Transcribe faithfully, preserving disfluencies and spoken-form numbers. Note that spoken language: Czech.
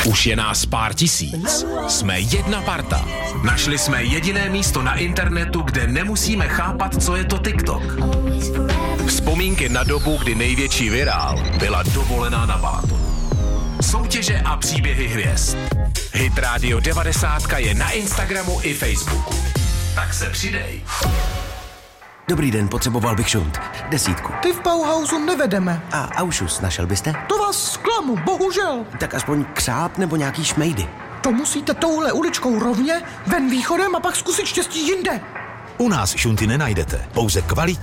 Už je nás pár tisíc. Jsme jedna parta. Našli jsme jediné místo na internetu, kde nemusíme chápat, co je to TikTok. Vzpomínky na dobu, kdy největší virál byla dovolená na Balatonu. Soutěže a příběhy hvězd. Hit Radio devadesát je na Instagramu i Facebooku. Tak se přidej. Dobrý den, potřeboval bych šunt. Desítku. Ty v Bauhausu nevedeme. A Aušus našel byste? To vás zklamu, bohužel. Tak aspoň křáp nebo nějaký šmejdy. To musíte touhle uličkou rovně, ven východem a pak zkusit štěstí jinde. U nás šunty nenajdete, pouze kvalitní